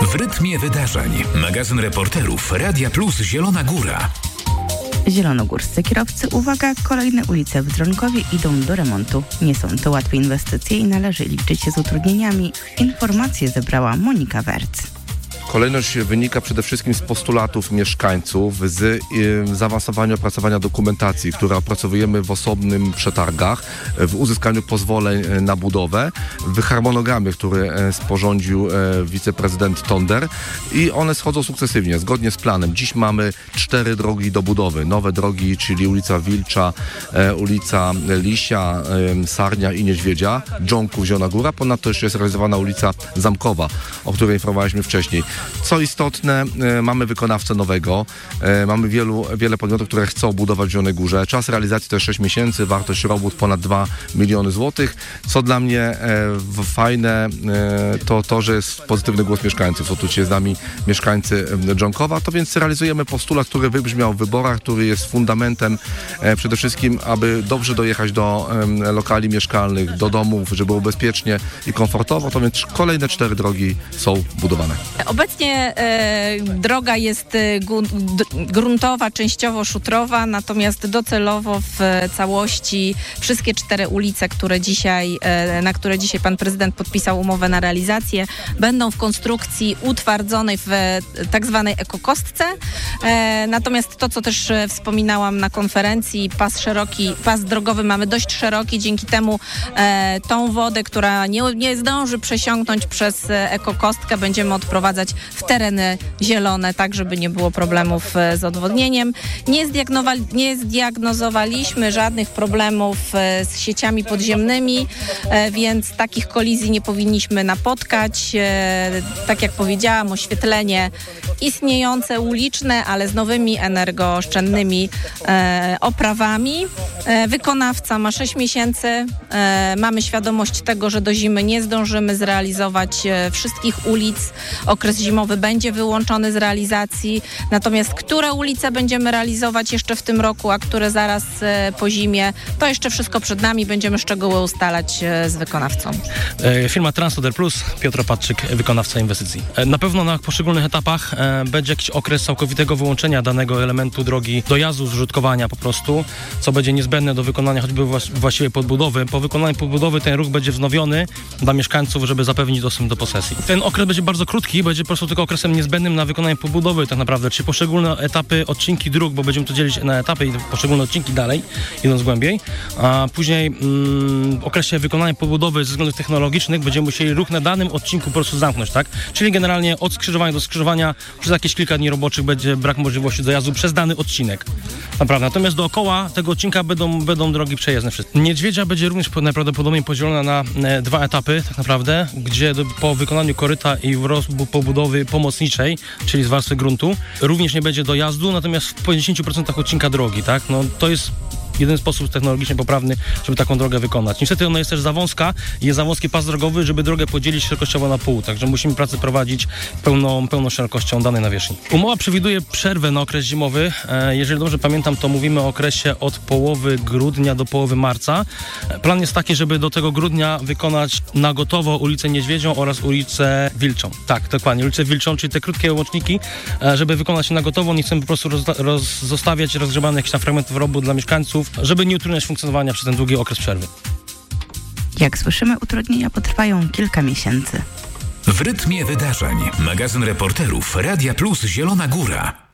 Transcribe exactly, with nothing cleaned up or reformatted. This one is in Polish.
W rytmie wydarzeń. Magazyn reporterów Radia Plus Zielona Góra. Zielonogórscy kierowcy, uwaga, kolejne ulice w Dronkowie idą do remontu. Nie są to łatwe inwestycje i należy liczyć się z utrudnieniami. Informacje zebrała Monika Werc. Kolejność wynika przede wszystkim z postulatów mieszkańców, z y, zaawansowania opracowania dokumentacji, które opracowujemy w osobnym przetargach, w uzyskaniu pozwoleń na budowę, w harmonogramie, który e, sporządził e, wiceprezydent Tonder i one schodzą sukcesywnie, zgodnie z planem. Dziś mamy cztery drogi do budowy. Nowe drogi, czyli ulica Wilcza, e, ulica Lisia, e, Sarnia i Niedźwiedzia, Dżonków, Zielona Góra. Ponadto jeszcze jest realizowana ulica Zamkowa, o której informowaliśmy wcześniej. Co istotne, e, mamy wykonawcę nowego, e, mamy wielu, wiele podmiotów, które chcą budować w Zielonej Górze. Czas realizacji to jest sześć miesięcy, wartość robót ponad dwa miliony złotych. Co dla mnie e, fajne, e, to to, że jest pozytywny głos mieszkańców. Otóż jest z nami mieszkańcy Dżonkowa, to więc realizujemy postulat, który wybrzmiał w wyborach, który jest fundamentem e, przede wszystkim, aby dobrze dojechać do e, lokali mieszkalnych, do domów, żeby było bezpiecznie i komfortowo, to więc kolejne cztery drogi są budowane. Obecnie e, droga jest e, gu, d, gruntowa, częściowo szutrowa, natomiast docelowo w całości wszystkie cztery ulice, które dzisiaj, e, na które dzisiaj pan prezydent podpisał umowę na realizację, będą w konstrukcji utwardzonej w e, tak zwanej ekokostce. E, natomiast to, co też e, wspominałam na konferencji, pas szeroki, pas drogowy mamy dość szeroki, dzięki temu e, tą wodę, która nie, nie zdąży przesiąknąć przez e, ekokostkę, będziemy odprowadzać w tereny zielone, tak żeby nie było problemów z odwodnieniem. Nie, zdiagnowa- nie zdiagnozowaliśmy żadnych problemów z sieciami podziemnymi, więc takich kolizji nie powinniśmy napotkać. Tak jak powiedziałam, oświetlenie istniejące, uliczne, ale z nowymi energooszczędnymi oprawami. Wykonawca ma sześć miesięcy. Mamy świadomość tego, że do zimy nie zdążymy zrealizować wszystkich ulic. Okres zimowy będzie wyłączony z realizacji, natomiast które ulice będziemy realizować jeszcze w tym roku, a które zaraz e, po zimie, to jeszcze wszystko przed nami, będziemy szczegóły ustalać e, z wykonawcą. E, firma Transoder Plus, Piotr Opatczyk, wykonawca inwestycji. E, na pewno na poszczególnych etapach e, będzie jakiś okres całkowitego wyłączenia danego elementu drogi, dojazdu, zużytkowania po prostu, co będzie niezbędne do wykonania choćby właś- właściwej podbudowy. Po wykonaniu podbudowy ten ruch będzie wznowiony dla mieszkańców, żeby zapewnić dostęp do posesji. Ten okres będzie bardzo krótki, będzie po prostu tylko okresem niezbędnym na wykonanie pobudowy tak naprawdę, czyli poszczególne etapy, odcinki dróg, bo będziemy to dzielić na etapy i poszczególne odcinki dalej, idąc głębiej, a później mm, w okresie wykonania pobudowy ze względów technologicznych będziemy musieli ruch na danym odcinku po prostu zamknąć, tak? Czyli generalnie od skrzyżowania do skrzyżowania przez jakieś kilka dni roboczych będzie brak możliwości dojazdu przez dany odcinek. Naprawdę. Natomiast dookoła tego odcinka będą, będą drogi przejezdne wszystkie. Niedźwiedzia będzie również najprawdopodobniej podzielona na e, dwa etapy tak naprawdę, gdzie do, po wykonaniu koryta i rozbu pobudowy pomocniczej, czyli z warstwy gruntu, również nie będzie dojazdu, natomiast w pięćdziesięciu procentach odcinka drogi, tak? No to jest jeden sposób technologicznie poprawny, żeby taką drogę wykonać. Niestety ona jest też za wąska i jest za wąski pas drogowy, żeby drogę podzielić szerokościowo na pół, także musimy pracę prowadzić pełną, pełną szerokością danej nawierzchni. Umowa przewiduje przerwę na okres zimowy. Jeżeli dobrze pamiętam, to mówimy o okresie od połowy grudnia do połowy marca. Plan jest taki, żeby do tego grudnia wykonać na gotowo ulicę Niedźwiedzią oraz ulicę Wilczą. Tak, dokładnie, ulicę Wilczą, czyli te krótkie łączniki, żeby wykonać na gotowo. Nie chcemy po prostu roz, roz, zostawiać rozgrzebanych jakichś tam fragmentów robót dla mieszkańców, żeby nie utrudniać funkcjonowania przez ten długi okres przerwy. Jak słyszymy, utrudnienia potrwają kilka miesięcy. W rytmie wydarzeń. Magazyn reporterów Radia Plus Zielona Góra.